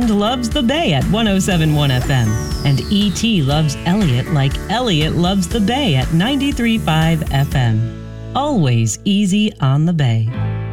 Sound loves the Bay at 107.1 FM. And E.T. loves Elliott like Elliott loves the Bay at 93.5 FM. Always easy on the Bay.